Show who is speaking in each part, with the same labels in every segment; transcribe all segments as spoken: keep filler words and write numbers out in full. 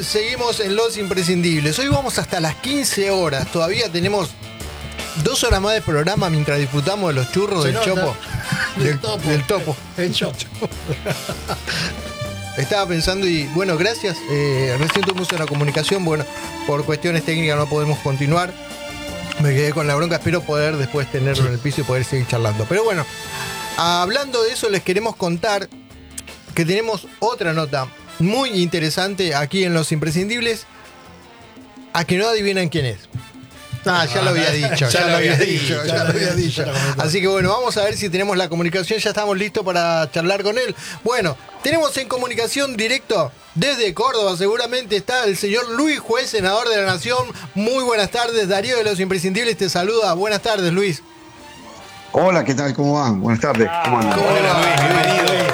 Speaker 1: seguimos en Los Imprescindibles. Hoy vamos hasta las quince horas. Todavía tenemos dos horas más de programa mientras disfrutamos de los churros del chopo.
Speaker 2: Del,
Speaker 1: Del
Speaker 2: topo.
Speaker 1: Del topo.
Speaker 2: El chopo.
Speaker 1: Estaba pensando y bueno, gracias. Eh, recién tuvimos una comunicación. Bueno, por cuestiones técnicas no podemos continuar. Me quedé con la bronca. Espero poder después tenerlo en el piso y poder seguir charlando. Pero bueno, hablando de eso, les queremos contar que tenemos otra nota muy interesante aquí en Los Imprescindibles. A que no adivinan quién es. Ah, ya lo había dicho, ya, ya lo había dicho, ya lo había dicho. Así que bueno, vamos a ver si tenemos la comunicación, ya estamos listos para charlar con él. Bueno, tenemos en comunicación directo desde Córdoba, seguramente está el señor Luis Juez, senador de la Nación. Muy buenas tardes, Darío de Los Imprescindibles te saluda. Buenas tardes, Luis.
Speaker 3: Hola, ¿qué tal? ¿Cómo van? Buenas tardes. ¿Cómo andan?
Speaker 1: ¿Cómo le va, Luis? Bienvenido.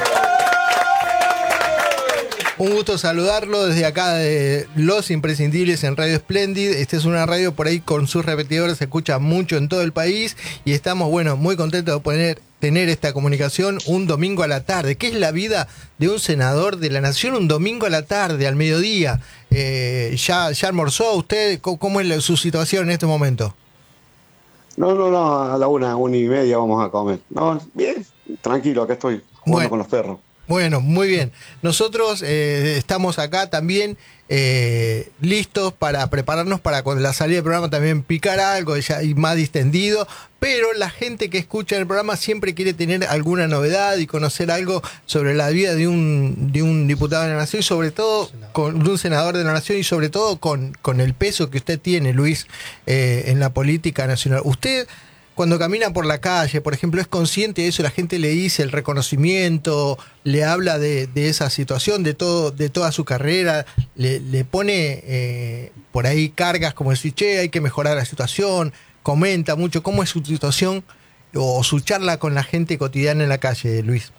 Speaker 1: Un gusto saludarlo desde acá de Los Imprescindibles en Radio Splendid. Esta es una radio por ahí con sus repetidores, se escucha mucho en todo el país y estamos, bueno, muy contentos de poder tener esta comunicación un domingo a la tarde. ¿Qué es la vida de un senador de la Nación un domingo a la tarde, al mediodía? Eh, ¿ya, ¿Ya almorzó usted? ¿Cómo es la, su situación en este momento?
Speaker 3: No, no, no, a la una, una y media vamos a comer. No, bien, tranquilo, acá estoy jugando
Speaker 1: Bueno.
Speaker 3: con los perros.
Speaker 1: Bueno, muy bien. Nosotros eh, estamos acá también eh, listos para prepararnos para con la salida del programa también picar algo ya y más distendido, pero la gente que escucha el programa siempre quiere tener alguna novedad y conocer algo sobre la vida de un de un diputado de la Nación y sobre todo con de un senador de la Nación y sobre todo con, con el peso que usted tiene, Luis, eh, en la política nacional. Usted cuando camina por la calle, por ejemplo, ¿es consciente de eso? La gente le dice el reconocimiento, le habla de, de esa situación, de todo, de toda su carrera, le, le pone eh, por ahí cargas como decir, che, hay que mejorar la situación, comenta mucho cómo es su situación o su charla con la gente cotidiana en la calle, Luis.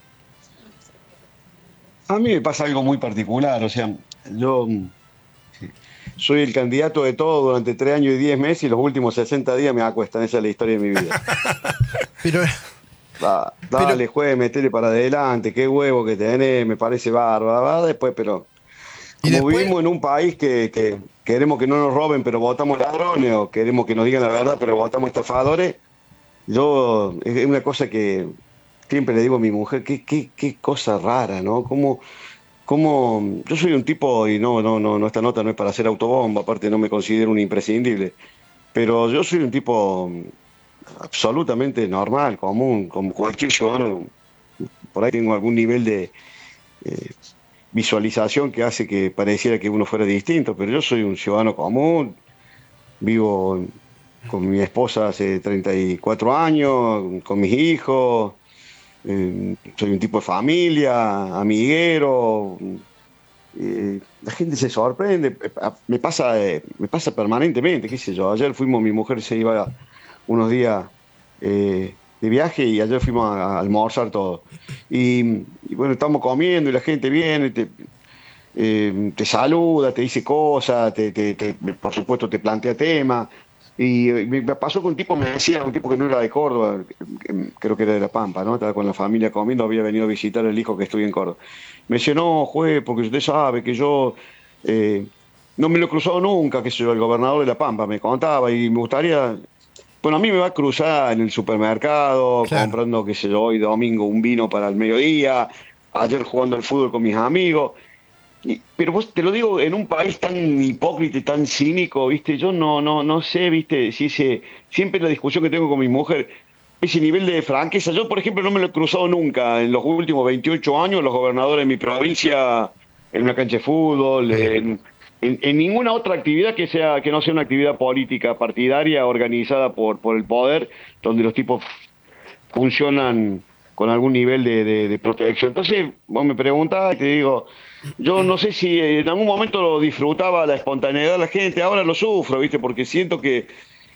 Speaker 3: A mí me pasa algo muy particular, o sea, yo soy el candidato de todo durante tres años y diez meses y los últimos sesenta días me acuestan. Esa es la historia de mi vida.
Speaker 1: Pero,
Speaker 3: Da, dale,
Speaker 1: pero,
Speaker 3: juegue, metele para adelante, qué huevo que tenés, me parece bárbaro. Va después, pero
Speaker 1: y
Speaker 3: como
Speaker 1: después,
Speaker 3: vivimos en un país que, que queremos que no nos roben, pero votamos ladrones, o queremos que nos digan la verdad, pero votamos estafadores, yo, es una cosa que siempre le digo a mi mujer, qué, qué, qué cosa rara, ¿no? Cómo... Como yo soy un tipo, y no, no, no, no, esta nota no es para hacer autobomba, aparte no me considero un imprescindible, pero yo soy un tipo absolutamente normal, común, como cualquier ciudadano. Por ahí tengo algún nivel de eh, visualización que hace que pareciera que uno fuera distinto, pero yo soy un ciudadano común, vivo con mi esposa hace treinta y cuatro años, con mis hijos. Eh, soy un tipo de familia, amiguero. Eh, la gente se sorprende. Me pasa, eh, me pasa permanentemente, qué sé yo. Ayer fuimos, mi mujer se iba unos días eh, de viaje y ayer fuimos a, a almorzar todo. Y, y bueno, estamos comiendo y la gente viene, te, eh, te saluda, te dice cosas, te, te, te, por supuesto te plantea temas. Y me pasó que un tipo me decía, un tipo que no era de Córdoba, creo que era de La Pampa, ¿no? Estaba con la familia comiendo, había venido a visitar el hijo que estudia en Córdoba. Me decía, no, juez, porque usted sabe que yo eh, no me lo he cruzado nunca, que soy el gobernador de La Pampa, me contaba, y me gustaría, bueno, a mí me va a cruzar en el supermercado, claro, comprando, qué sé yo, hoy domingo un vino para el mediodía, ayer jugando al fútbol con mis amigos. Y, pero vos te lo digo, en un país tan hipócrita y tan cínico, viste, yo no, no, no sé, viste, si ese, siempre la discusión que tengo con mi mujer, ese nivel de franqueza, yo por ejemplo no me lo he cruzado nunca en los últimos veintiocho años, los gobernadores de mi provincia, en una cancha de fútbol, en, en, en ninguna otra actividad que sea, que no sea una actividad política, partidaria, organizada por, por el poder, donde los tipos funcionan con algún nivel de, de, de protección. Entonces, vos me preguntás y te digo, yo no sé si en algún momento lo disfrutaba la espontaneidad de la gente, ahora lo sufro, ¿viste? Porque siento que,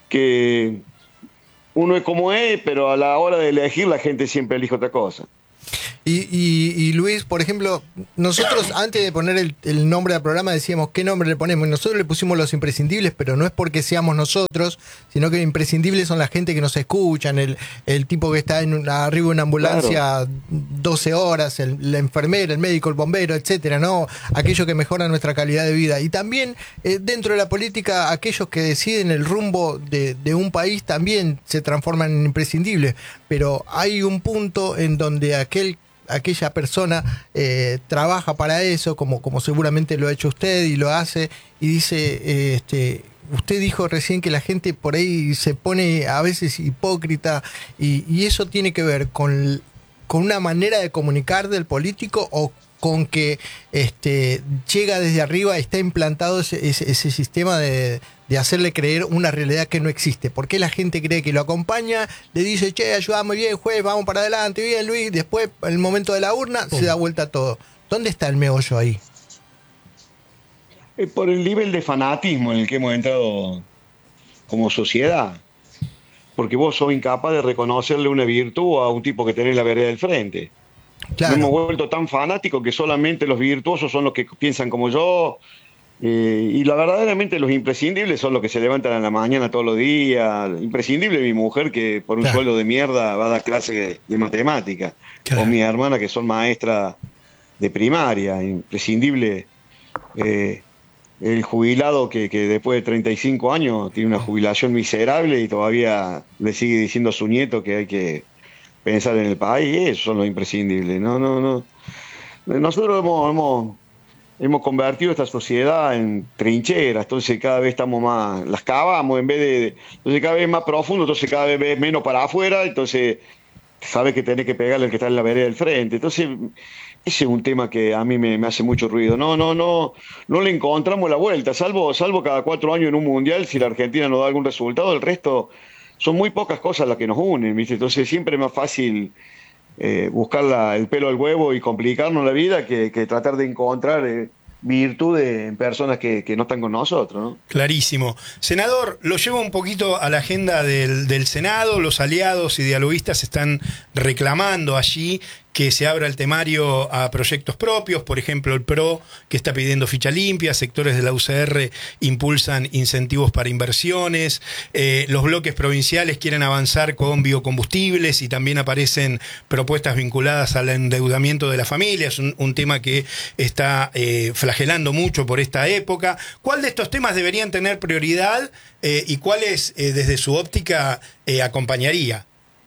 Speaker 3: que uno es como es, pero a la hora de elegir la gente siempre elige otra cosa.
Speaker 1: Y, y, y Luis, por ejemplo, nosotros antes de poner el, el nombre al programa decíamos qué nombre le ponemos. Y nosotros le pusimos los imprescindibles, pero no es porque seamos nosotros, sino que imprescindibles son la gente que nos escuchan, el, el tipo que está en una, arriba de una ambulancia claro. doce horas, el, la enfermera, el médico, el bombero, etcétera, ¿no? Aquellos que mejoran nuestra calidad de vida. Y también eh, dentro de la política, aquellos que deciden el rumbo de, de un país también se transforman en imprescindibles. Pero hay un punto en donde aquel aquella persona eh, trabaja para eso, como, como seguramente lo ha hecho usted y lo hace, y dice, eh, este, usted dijo recién que la gente por ahí se pone a veces hipócrita, y, y eso tiene que ver con, con una manera de comunicar del político, o con que este, llega desde arriba, está implantado ese, ese, ese sistema de, de hacerle creer una realidad que no existe. ¿Por qué la gente cree que lo acompaña? Le dice, che, ayudamos bien, juez, vamos para adelante, bien, Luis. Después, en el momento de la urna, oh. se da vuelta todo. ¿Dónde está el meollo ahí?
Speaker 3: Eh, por el nivel de fanatismo en el que hemos entrado como sociedad. Porque vos sos incapaz de reconocerle una virtud a un tipo que tenés la vereda del frente. Claro. Nos hemos vuelto tan fanáticos que solamente los virtuosos son los que piensan como yo, eh, y la verdaderamente los imprescindibles son los que se levantan a la mañana todos los días. Imprescindible mi mujer, que por un claro. sueldo de mierda va a dar clases de, de matemáticas, claro. o mi hermana, que son maestras de primaria. Imprescindible eh, el jubilado que, que después de treinta y cinco años tiene una jubilación miserable y todavía le sigue diciendo a su nieto que hay que pensar en el país. Esos son los imprescindibles. No, no, no. Nosotros hemos, hemos, hemos convertido esta sociedad en trincheras, entonces cada vez estamos más, las cavamos en vez de, entonces cada vez más profundo, entonces cada vez ves menos para afuera, entonces sabes que tenés que pegarle al que está en la vereda del frente. Entonces ese es un tema que a mí me, me hace mucho ruido. No, no, no, no le encontramos la vuelta, salvo, salvo cada cuatro años en un mundial, si la Argentina no da algún resultado, el resto son muy pocas cosas las que nos unen, ¿viste? Entonces siempre es más fácil eh, buscar la, el pelo al huevo y complicarnos la vida que, que tratar de encontrar eh, virtudes en personas que, que no están con nosotros, ¿no?
Speaker 2: Clarísimo. Senador, lo llevo un poquito a la agenda del, del Senado. Los aliados y dialoguistas están reclamando allí que se abra el temario a proyectos propios, por ejemplo el P R O, que está pidiendo ficha limpia, sectores de la U C R impulsan incentivos para inversiones, eh, los bloques provinciales quieren avanzar con biocombustibles y también aparecen propuestas vinculadas al endeudamiento de las familias, un, un tema que está eh, flagelando mucho por esta época. ¿Cuál de estos temas deberían tener prioridad eh, y cuáles eh, desde su óptica eh, acompañaría?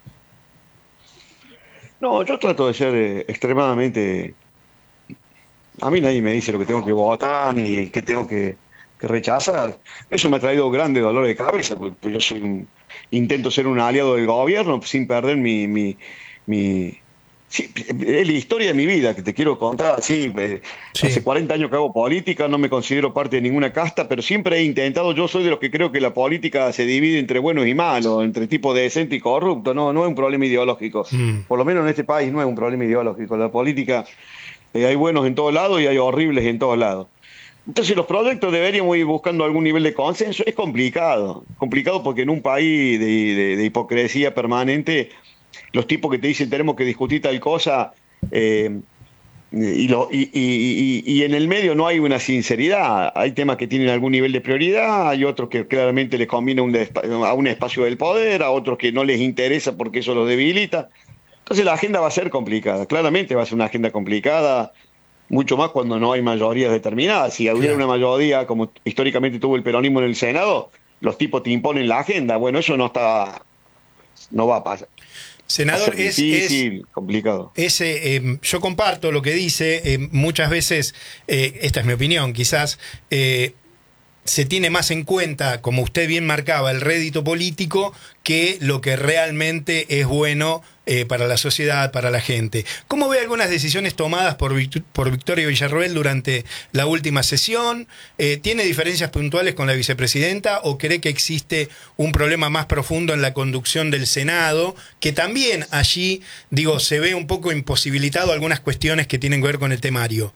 Speaker 3: No, yo trato de ser eh, extremadamente... A mí nadie me dice lo que tengo que votar ni qué tengo que, que rechazar. Eso me ha traído grandes dolores de cabeza, porque yo soy un, intento ser un aliado del gobierno sin perder mi... mi, mi sí, es la historia de mi vida que te quiero contar. Sí, eh, sí. Hace cuarenta años que hago política, no me considero parte de ninguna casta, pero siempre he intentado, yo soy de los que creo que la política se divide entre buenos y malos, entre tipo decente y corrupto. No, no es un problema ideológico. Mm. Por lo menos en este país no es un problema ideológico. La política, eh, hay buenos en todos lados y hay horribles en todos lados. Entonces los proyectos deberíamos ir buscando algún nivel de consenso. Es complicado, complicado porque en un país de, de, de hipocresía permanente, los tipos que te dicen tenemos que discutir tal cosa, eh, y, lo, y, y, y, y en el medio no hay una sinceridad. Hay temas que tienen algún nivel de prioridad, hay otros que claramente les conviene un a un espacio del poder, a otros que no les interesa porque eso los debilita. Entonces la agenda va a ser complicada, claramente va a ser una agenda complicada, mucho más cuando no hay mayorías determinadas. Si hubiera una mayoría, como históricamente tuvo el peronismo en el Senado, los tipos te imponen la agenda. Bueno, eso no está, no va a pasar.
Speaker 2: Senador, es,
Speaker 3: difícil,
Speaker 2: es
Speaker 3: complicado.
Speaker 2: Es, eh, yo comparto lo que dice. Eh, muchas veces, eh, esta es mi opinión, quizás eh, se tiene más en cuenta, como usted bien marcaba, el rédito político que lo que realmente es bueno eh, para la sociedad, para la gente. ¿Cómo ve algunas decisiones tomadas por, Vict- por Victoria Villarroel durante la última sesión? Eh, ¿Tiene diferencias puntuales con la vicepresidenta o cree que existe un problema más profundo en la conducción del Senado, que también allí, digo, se ve un poco imposibilitado algunas cuestiones que tienen que ver con el temario?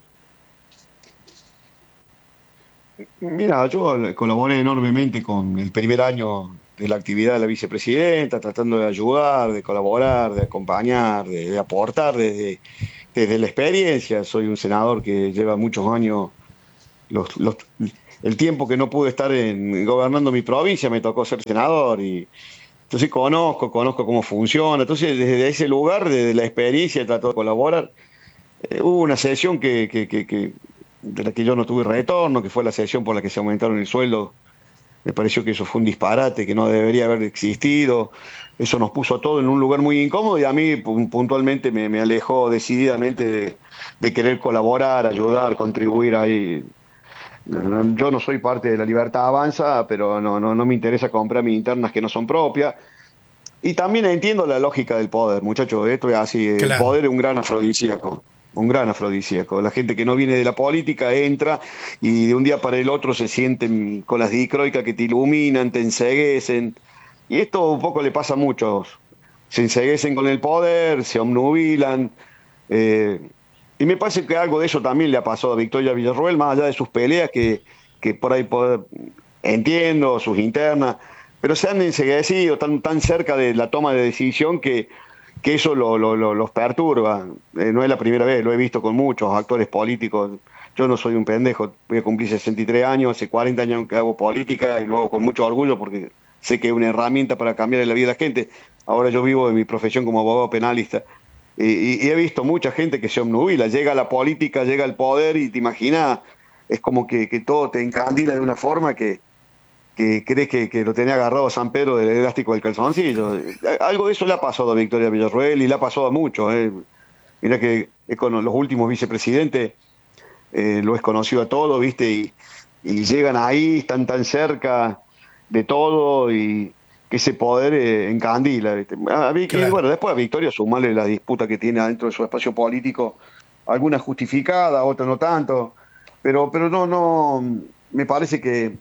Speaker 3: Mira, yo colaboré enormemente con el primer año de la actividad de la vicepresidenta, tratando de ayudar, de colaborar, de acompañar, de, de aportar desde, desde la experiencia. Soy un senador que lleva muchos años, los, los, el tiempo que no pude estar en, gobernando mi provincia, me tocó ser senador y entonces conozco, conozco cómo funciona. Entonces desde ese lugar, desde la experiencia, trato de colaborar. Eh, hubo una sesión que, que, que, que, de la que yo no tuve retorno, que fue la sesión por la que se aumentaron el sueldo. Me pareció que eso fue un disparate, que no debería haber existido. Eso nos puso a todos en un lugar muy incómodo y a mí puntualmente me, me alejó decididamente de, de querer colaborar, ayudar, contribuir ahí. Yo no soy parte de la Libertad Avanza, pero no, no, no me interesa comprar mis internas que no son propias. Y también entiendo la lógica del poder, muchachos. Esto es así. Claro. El poder es un gran afrodisíaco. Un gran afrodisíaco. La gente que no viene de la política entra y de un día para el otro se sienten con las dicroicas que te iluminan, te enceguecen. Y esto un poco le pasa a muchos. Se enceguecen con el poder, se obnubilan. Eh, y me parece que algo de eso también le ha pasado a Victoria Villarroel, más allá de sus peleas, que, que por ahí poder, entiendo, sus internas, pero se han enceguecido tan, tan cerca de la toma de decisión que que eso lo, lo, lo, los perturba. Eh, no es la primera vez, lo he visto con muchos actores políticos. Yo no soy un pendejo, voy a cumplir sesenta y tres años, hace cuarenta años que hago política y luego con mucho orgullo porque sé que es una herramienta para cambiar la vida de la gente. Ahora yo vivo de mi profesión como abogado penalista y, y, y he visto mucha gente que se obnubila, llega a la política, llega al poder y te imaginas, es como que, que todo te encandila de una forma que que crees que, que lo tenía agarrado San Pedro del elástico del calzoncillo. Algo de eso le ha pasado a Victoria Villarroel y le ha pasado a muchos. Eh. Mira que es con los últimos vicepresidentes, eh, lo he conocido a todos, ¿viste? Y, y llegan ahí, están tan cerca de todo y que ese poder eh, encandila, ¿viste? A mí, claro. Y bueno, después a Victoria sumarle la disputa que tiene adentro de su espacio político, algunas justificadas, otras no tanto, pero, pero no, no, me parece que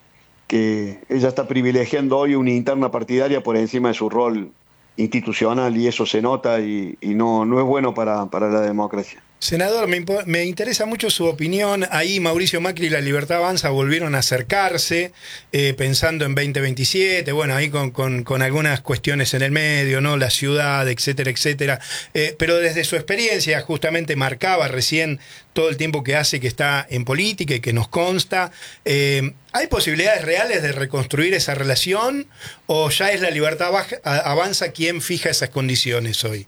Speaker 3: que ella está privilegiando hoy una interna partidaria por encima de su rol institucional y eso se nota y, y no, no es bueno para, para la democracia.
Speaker 2: Senador, me, me interesa mucho su opinión. Ahí Mauricio Macri y la Libertad Avanza volvieron a acercarse, eh, pensando en veinte veintisiete, bueno, ahí con, con, con algunas cuestiones en el medio, ¿no? La ciudad, etcétera, etcétera. Eh, pero desde su experiencia, justamente marcaba recién todo el tiempo que hace que está en política y que nos consta. Eh, ¿Hay posibilidades reales de reconstruir esa relación o ya es la Libertad Avanza quien fija esas condiciones hoy?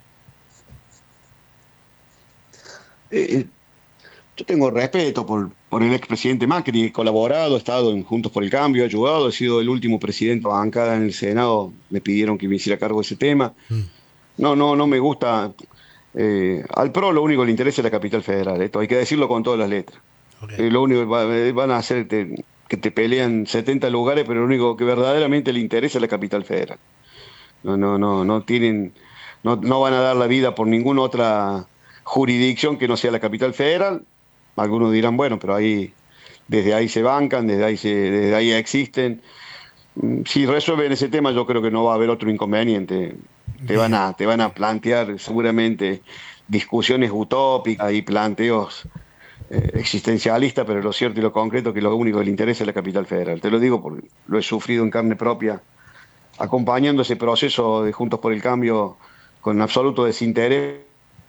Speaker 3: Eh, yo tengo respeto por, por el expresidente Macri, he colaborado, he estado en Juntos por el Cambio, he ayudado, he sido el último presidente de bancada en el Senado, me pidieron que me hiciera cargo de ese tema. Mm. No, no, no me gusta. Eh, al PRO lo único que le interesa es la capital federal, esto hay que decirlo con todas las letras. Okay. Eh, lo único que va, van a hacer te, que te pelean setenta lugares, pero lo único que verdaderamente le interesa es la capital federal. No, no, no, no tienen, no, no van a dar la vida por ninguna otra jurisdicción que no sea la capital federal. Algunos dirán, bueno, pero ahí desde ahí se bancan, desde ahí, se, desde ahí existen. Si resuelven ese tema, yo creo que no va a haber otro inconveniente. Te van a, te van a plantear seguramente discusiones utópicas y planteos eh, existencialistas, pero lo cierto y lo concreto es que lo único que le interesa es la capital federal. Te lo digo porque lo he sufrido en carne propia, acompañando ese proceso de Juntos por el Cambio con absoluto desinterés.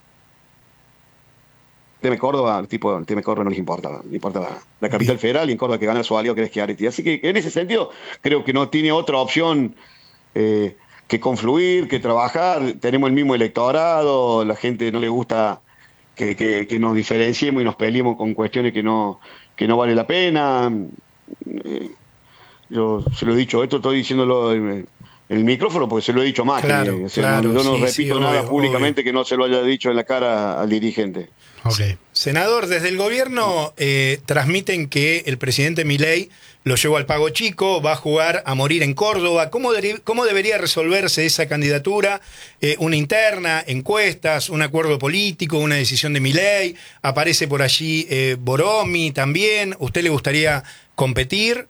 Speaker 3: El tema de Córdoba, el tipo, el tema de Córdoba no les importa, le importa la, la capital federal y en Córdoba que gana su aliado que es Schiaretti. Así que en ese sentido creo que no tiene otra opción eh, que confluir, que trabajar. Tenemos el mismo electorado, la gente no le gusta que, que, que nos diferenciemos y nos peleemos con cuestiones que no, que no vale la pena. Eh, yo se lo he dicho, esto estoy diciéndolo en el micrófono porque se lo he dicho más.
Speaker 2: Claro,
Speaker 3: que, o sea,
Speaker 2: claro,
Speaker 3: no, yo no
Speaker 2: sí,
Speaker 3: repito
Speaker 2: sí,
Speaker 3: nada
Speaker 2: obvio,
Speaker 3: públicamente
Speaker 2: obvio.
Speaker 3: que no se lo haya dicho en la cara al dirigente.
Speaker 2: Okay. Senador, desde el gobierno eh, transmiten que el presidente Milei lo llevó al Pago Chico, va a jugar a morir en Córdoba. ¿Cómo, de, cómo debería resolverse esa candidatura? Eh, ¿Una interna, encuestas, un acuerdo político, una decisión de Milei? ¿Aparece por allí eh, Boromi también? ¿Usted le gustaría competir?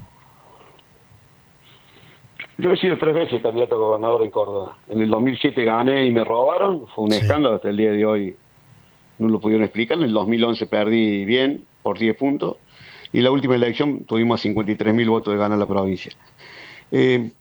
Speaker 3: Yo he sido tres veces candidato a gobernador en Córdoba. En el dos mil siete gané y me robaron. Fue un sí. escándalo hasta el día de hoy. No lo pudieron explicar. En el dos mil once perdí bien, por diez puntos. Y la última elección tuvimos cincuenta y tres mil votos de ganar la provincia. Eh,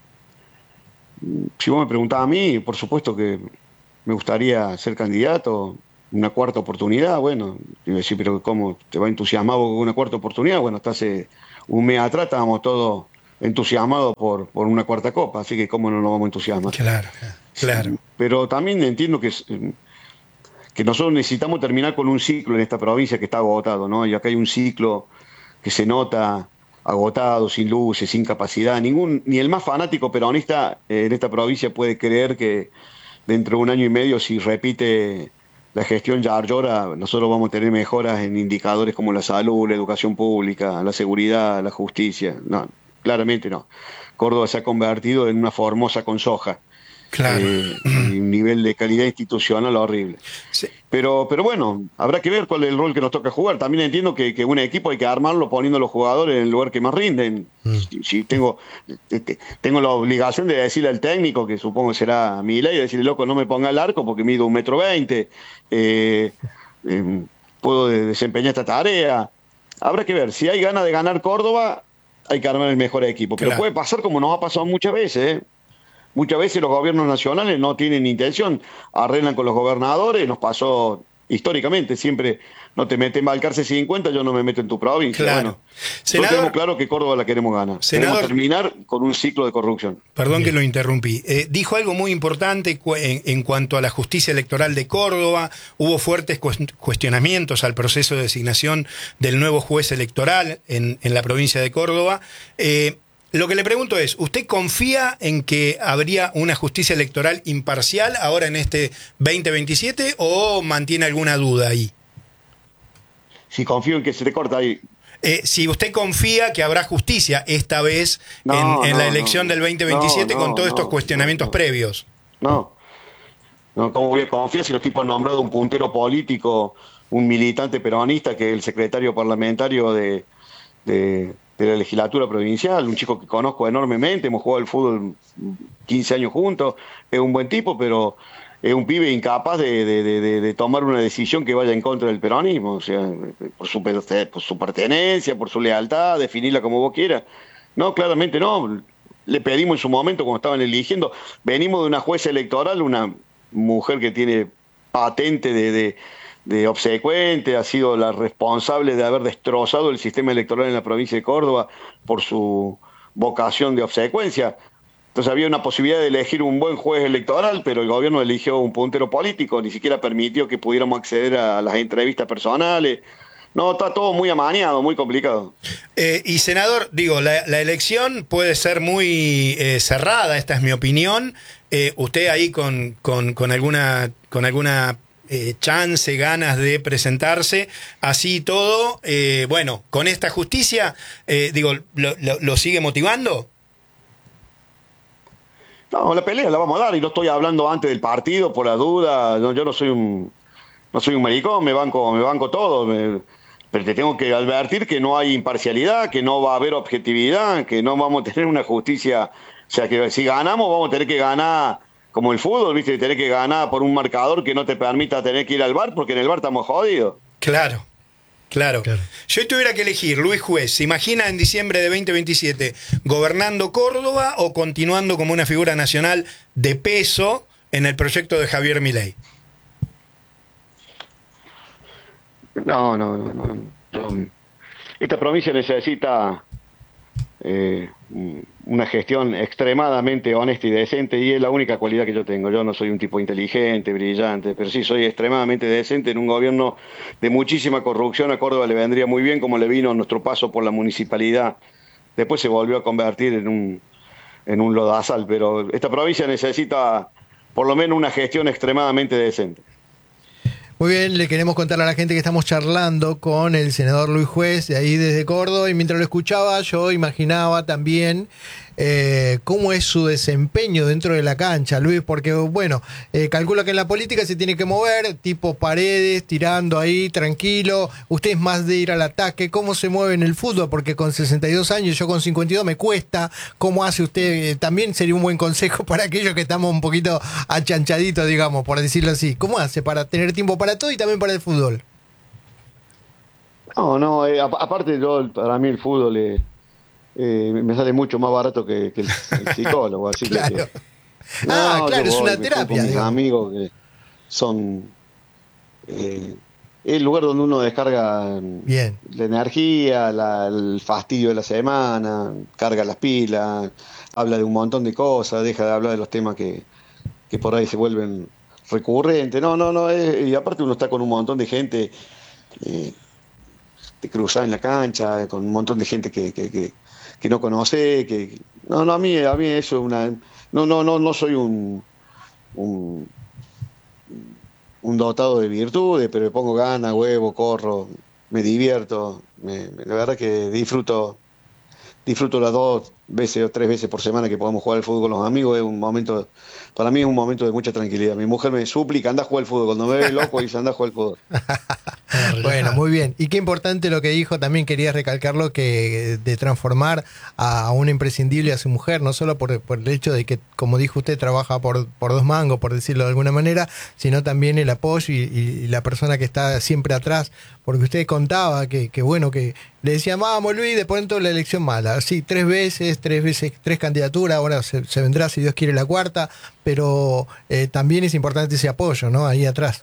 Speaker 3: si vos me preguntás a mí, por supuesto que me gustaría ser candidato, una cuarta oportunidad. Bueno, te iba a decir, pero ¿cómo te va entusiasmado con una cuarta oportunidad? Bueno, hasta hace un mes atrás estábamos todos entusiasmados por, por una cuarta copa, así que ¿cómo no nos vamos a entusiasmar?
Speaker 2: Claro, claro.
Speaker 3: Pero también entiendo que, que nosotros necesitamos terminar con un ciclo en esta provincia que está agotado, ¿no? Y acá hay un ciclo que se nota agotado, sin luces, sin capacidad. Ningún, ni el más fanático peronista eh, en esta provincia puede creer que dentro de un año y medio, si repite la gestión Yarlora, nosotros vamos a tener mejoras en indicadores como la salud, la educación pública, la seguridad, la justicia. No, claramente no. Córdoba se ha convertido en una Formosa con soja.
Speaker 2: Claro.
Speaker 3: Eh, un nivel de calidad institucional horrible.
Speaker 2: Sí.
Speaker 3: Pero, pero bueno, habrá que ver cuál es el rol que nos toca jugar. También entiendo que, que un equipo hay que armarlo poniendo a los jugadores en el lugar que más rinden. Mm. Si, si tengo, tengo la obligación de decirle al técnico, que supongo será Milei, de decirle, loco, no me ponga el arco porque mido un metro veinte. Eh, eh, puedo desempeñar esta tarea. Habrá que ver. Si hay ganas de ganar Córdoba, hay que armar el mejor equipo. Pero claro, puede pasar como nos ha pasado muchas veces, ¿eh? Muchas veces los gobiernos nacionales no tienen intención, arreglan con los gobernadores, nos pasó históricamente, siempre no te metes en Balcarce cincuenta, yo no me meto en tu provincia.
Speaker 2: Claro.
Speaker 3: Bueno,
Speaker 2: senador,
Speaker 3: tenemos claro que Córdoba la queremos ganar,
Speaker 2: senador,
Speaker 3: queremos terminar con un ciclo de corrupción.
Speaker 2: Perdón
Speaker 1: Bien.
Speaker 2: que lo interrumpí. Eh, dijo algo muy importante en, en cuanto a la justicia electoral de Córdoba. Hubo fuertes cuestionamientos al proceso de designación del nuevo juez electoral en, en la provincia de Córdoba. Eh, Lo que le pregunto es, ¿usted confía en que habría una justicia electoral imparcial ahora en este veinte veintisiete o mantiene alguna duda ahí?
Speaker 3: Si confío en que se te corta ahí.
Speaker 2: Eh, si usted confía que habrá justicia esta vez
Speaker 3: no,
Speaker 2: en, en
Speaker 3: no,
Speaker 2: la elección
Speaker 3: no,
Speaker 2: del veinte veintisiete
Speaker 3: no,
Speaker 2: con todos
Speaker 3: no,
Speaker 2: estos cuestionamientos
Speaker 3: no,
Speaker 2: previos.
Speaker 3: No, no, ¿cómo voy a confiar si los tipos han nombrado un puntero político, un militante peronista que es el secretario parlamentario de... de de la legislatura provincial, un chico que conozco enormemente, hemos jugado al fútbol quince años juntos, es un buen tipo, pero es un pibe incapaz de, de, de, de tomar una decisión que vaya en contra del peronismo, o sea, por su, por su pertenencia, por su lealtad, definirla como vos quieras. No, claramente no. Le pedimos en su momento, cuando estaban eligiendo, venimos de una jueza electoral, una mujer que tiene patente de... de de obsecuente, ha sido la responsable de haber destrozado el sistema electoral en la provincia de Córdoba por su vocación de obsecuencia. Entonces había una posibilidad de elegir un buen juez electoral, pero el gobierno eligió un puntero político, ni siquiera permitió que pudiéramos acceder a las entrevistas personales. No, está todo muy amañado, muy complicado.
Speaker 2: Eh, y senador, digo, la, la elección puede ser muy eh, cerrada, esta es mi opinión. Eh, usted ahí con, con, con alguna... Con alguna Eh, chance, ganas de presentarse, así y todo, eh, bueno, con esta justicia, eh, digo, ¿lo, lo, lo sigue motivando?
Speaker 3: No, la pelea la vamos a dar, y no estoy hablando antes del partido, por la duda, no, yo no soy un no soy un maricón, me banco, me banco todo, me, pero te tengo que advertir que no hay imparcialidad, que no va a haber objetividad, que no vamos a tener una justicia, o sea, que si ganamos vamos a tener que ganar como el fútbol, ¿viste? Tenés que ganar por un marcador que no te permita tener que ir al bar, porque en el bar estamos jodidos.
Speaker 2: Claro, claro. claro. Si hoy tuviera que elegir, Luis Juez, ¿se imagina en diciembre de veinte veintisiete gobernando Córdoba o continuando como una figura nacional de peso en el proyecto de Javier Milei?
Speaker 3: No, no, no. no, no. Esta provincia necesita... Eh, una gestión extremadamente honesta y decente, y es la única cualidad que yo tengo. Yo no soy un tipo inteligente, brillante, pero sí soy extremadamente decente en un gobierno de muchísima corrupción. A Córdoba le vendría muy bien, como le vino nuestro paso por la municipalidad. Después se volvió a convertir en un, en un lodazal, pero esta provincia necesita por lo menos una gestión extremadamente decente.
Speaker 1: Muy bien, le queremos contar a la gente que estamos charlando con el senador Luis Juez, de ahí desde Córdoba, y mientras lo escuchaba yo imaginaba también eh, cómo es su desempeño dentro de la cancha, Luis, porque bueno, eh, calculo que en la política se tiene que mover, tipo Paredes, tirando ahí, tranquilo, usted es más de ir al ataque. ¿Cómo se mueve en el fútbol? Porque con sesenta y dos años, yo con cincuenta y dos me cuesta. ¿Cómo hace usted? Eh, también sería un buen consejo para aquellos que estamos un poquito achanchaditos, digamos, por decirlo así. ¿Cómo hace para tener tiempo para todo y también para el fútbol?
Speaker 3: No, no, eh, aparte yo, para mí el fútbol es, eh, me sale mucho más barato que, que el, el psicólogo. Así
Speaker 1: claro.
Speaker 3: que,
Speaker 1: no, ah, claro, es
Speaker 3: voy,
Speaker 1: una terapia.
Speaker 3: Con mis
Speaker 1: digamos.
Speaker 3: amigos que son eh, el lugar donde uno descarga
Speaker 1: Bien.
Speaker 3: la energía, la, el fastidio de la semana, carga las pilas, habla de un montón de cosas, deja de hablar de los temas que, que por ahí se vuelven recurrentes. No, no, no, es, y aparte uno está con un montón de gente, eh, te cruzás en la cancha, con un montón de gente que, que, que, que no conoce, que no, no, a mí, a mí eso es una, no, no, no, no soy un, un un dotado de virtudes, pero le pongo ganas, huevo, corro, me divierto, me, me, la verdad que disfruto, disfruto las dos veces o tres veces por semana que podamos jugar al fútbol con los amigos, es un momento, para mí es un momento de mucha tranquilidad. Mi mujer me suplica, anda a jugar al fútbol, cuando me ve loco dice, anda a jugar al fútbol.
Speaker 1: Bueno, muy bien. Y qué importante lo que dijo, también quería recalcarlo, que de transformar a un imprescindible a su mujer, no solo por, por el hecho de que, como dijo usted, trabaja por, por dos mangos, por decirlo de alguna manera, sino también el apoyo y, y la persona que está siempre atrás, porque usted contaba que, que bueno, que le decían, vamos Luis, de pronto la elección mala, sí, tres veces, tres veces, tres candidaturas, ahora se, se vendrá si Dios quiere la cuarta, pero eh, también es importante ese apoyo, ¿no? Ahí atrás.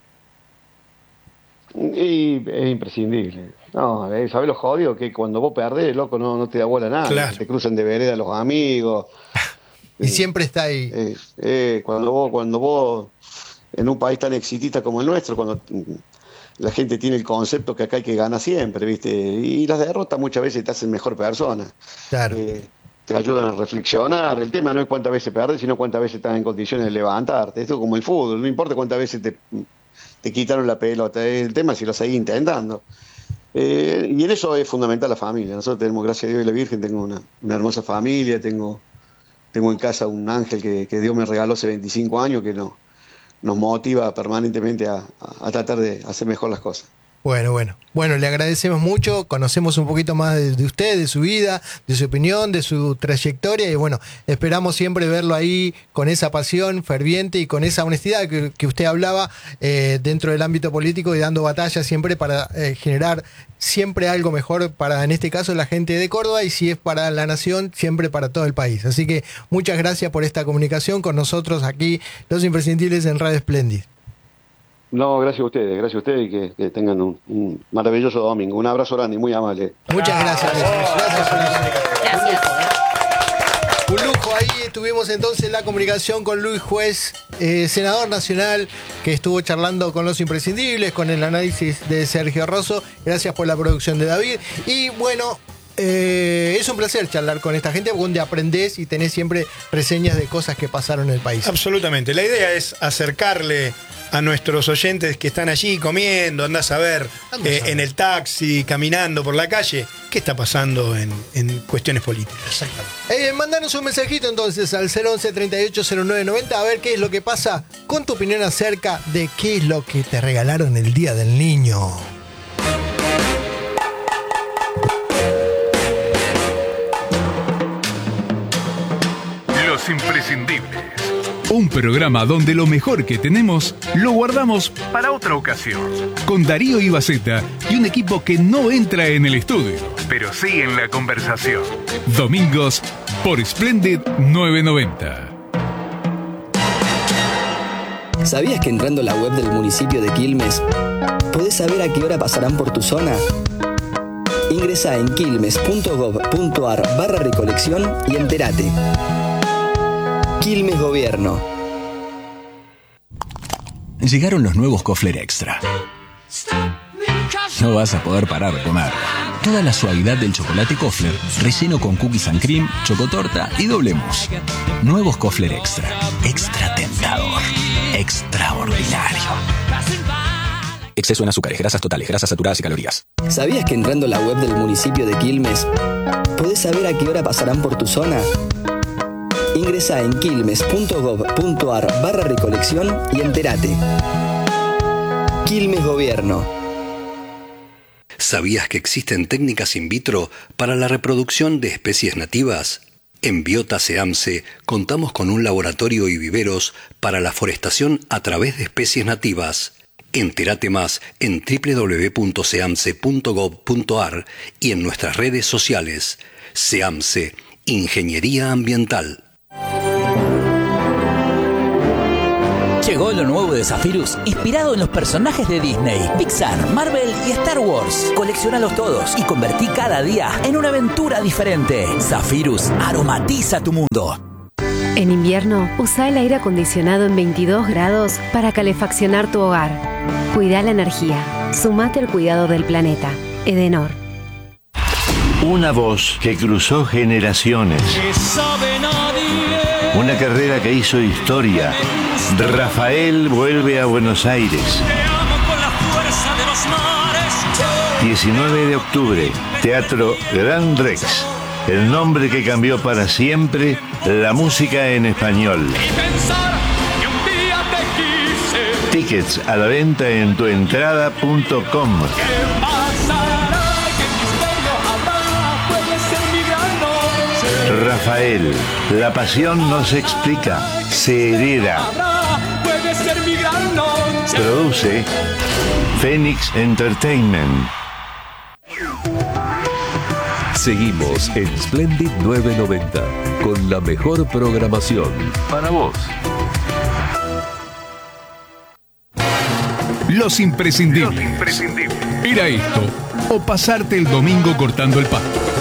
Speaker 3: Y es imprescindible. No, ¿sabés lo jodido? Que cuando vos perdés, loco, no, no te da bola nada.
Speaker 2: Claro.
Speaker 3: Te cruzan de vereda los amigos.
Speaker 1: Y eh, siempre está ahí.
Speaker 3: Eh, eh, cuando vos, cuando vos, en un país tan exitista como el nuestro, cuando la gente tiene el concepto que acá hay que ganar siempre, ¿viste? Y las derrotas muchas veces te hacen mejor persona.
Speaker 1: Claro.
Speaker 3: Eh, te ayudan a reflexionar. El tema no es cuántas veces perdés, sino cuántas veces estás en condiciones de levantarte. Esto es como el fútbol, no importa cuántas veces te... te quitaron la pelota, el tema es si lo seguís intentando. Eh, y en eso es fundamental la familia. Nosotros tenemos, gracias a Dios y la Virgen, tengo una, una hermosa familia, tengo, tengo en casa un ángel que, que Dios me regaló hace veinticinco años, que no, nos motiva permanentemente a, a, a tratar de hacer mejor las cosas.
Speaker 1: Bueno, bueno. Bueno, le agradecemos mucho, conocemos un poquito más de, de usted, de su vida, de su opinión, de su trayectoria y bueno, esperamos siempre verlo ahí con esa pasión ferviente y con esa honestidad que, que usted hablaba eh, dentro del ámbito político y dando batalla siempre para eh, generar siempre algo mejor para, en este caso, la gente de Córdoba y si es para la nación, siempre para todo el país. Así que muchas gracias por esta comunicación con nosotros aquí, Los Imprescindibles en Radio Splendid.
Speaker 3: No, gracias a ustedes, gracias a ustedes y que, que tengan un, un maravilloso domingo. Un abrazo grande y muy amable.
Speaker 1: Muchas gracias. Gracias. Gracias. Un lujo, ahí tuvimos entonces la comunicación con Luis Juez, eh, senador nacional, que estuvo charlando con Los Imprescindibles, con el análisis de Sergio Rosso. Gracias por la producción de David. Y bueno, eh, es un placer charlar con esta gente donde aprendés y tenés siempre reseñas de cosas que pasaron en el país.
Speaker 2: Absolutamente. La idea es acercarle a nuestros oyentes que están allí comiendo, andás a ver eh, en el taxi, caminando por la calle, qué está pasando en, en cuestiones políticas.
Speaker 1: Exactamente. Eh, mandanos un mensajito entonces al cero once, treinta y ocho, cero nueve noventa a ver qué es lo que pasa con tu opinión acerca de qué es lo que te regalaron el Día del Niño.
Speaker 4: Los Imprescindibles. Un programa donde lo mejor que tenemos lo guardamos para otra ocasión. Con Darío Ibaceta y un equipo que no entra en el estudio, pero sí en la conversación. Domingos por Splendid novecientos noventa.
Speaker 5: ¿Sabías que entrando a la web del municipio de Quilmes podés saber a qué hora pasarán por tu zona? Ingresá en quilmes punto gob punto ar barra recolección y entérate. Quilmes Gobierno.
Speaker 6: Llegaron los nuevos Kofler Extra. No vas a poder parar de comer. Toda la suavidad del chocolate Kofler, relleno con cookies and cream, chocotorta y doble mousse. Nuevos Kofler Extra. Extra tentador. Extraordinario. Exceso en azúcares, grasas totales, grasas saturadas y calorías.
Speaker 5: ¿Sabías que entrando a la web del municipio de Quilmes podés saber a qué hora pasarán por tu zona? Ingresá en quilmes punto gob punto ar barra recolección y entérate. Quilmes Gobierno.
Speaker 7: ¿Sabías que existen técnicas in vitro para la reproducción de especies nativas? En Biota SEAMSE contamos con un laboratorio y viveros para la forestación a través de especies nativas. Entérate más en doble u doble u doble u punto seamse punto gob punto ar y en nuestras redes sociales. SEAMSE, Ingeniería Ambiental.
Speaker 8: Llegó lo nuevo de Zephyrus, inspirado en los personajes de Disney, Pixar, Marvel y Star Wars. Colecciónalos todos y convertí cada día en una aventura diferente. Zephyrus aromatiza tu mundo.
Speaker 9: En invierno, usa el aire acondicionado en veintidós grados para calefaccionar tu hogar. Cuida la energía. Sumate al cuidado del planeta. Edenor.
Speaker 10: Una voz que cruzó generaciones. Una carrera que hizo historia. Rafael vuelve a Buenos Aires. diecinueve de octubre, Teatro Gran Rex. El nombre que cambió para siempre la música en español. Tickets a la venta en tuentrada punto com. Rafael, la pasión no se explica, se hereda. Produce Phoenix Entertainment.
Speaker 11: Seguimos en Splendid novecientos noventa con la mejor programación para vos.
Speaker 4: Los imprescindibles. Los imprescindibles. Era esto, o pasarte el domingo cortando el pasto.